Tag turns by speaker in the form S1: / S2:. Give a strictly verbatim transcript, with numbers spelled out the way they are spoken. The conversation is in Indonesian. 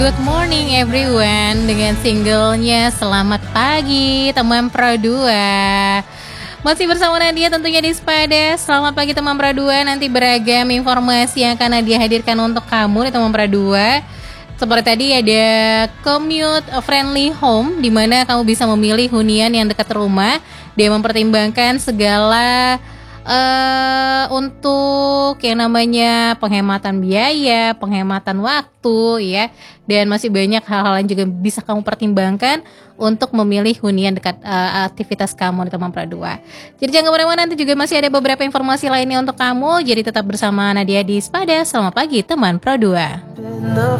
S1: Good morning everyone dengan singlenya Selamat Pagi teman Pro dua. Masih bersama Nadia tentunya di Spada. Selamat pagi teman Pro dua. Nanti beragam informasi yang akan Nadia hadirkan untuk kamu di teman Pro dua. Seperti tadi ada commute friendly home, di mana kamu bisa memilih hunian yang dekat rumah. Dia mempertimbangkan segala Uh, untuk yang namanya penghematan biaya, penghematan waktu ya, dan masih banyak hal-hal yang juga bisa kamu pertimbangkan untuk memilih hunian dekat uh, aktivitas kamu di teman Pro dua. Jadi jangan kemana-mana, nanti juga masih ada beberapa informasi lainnya untuk kamu. Jadi tetap bersama Nadia di Spada. Selamat pagi teman Pro dua.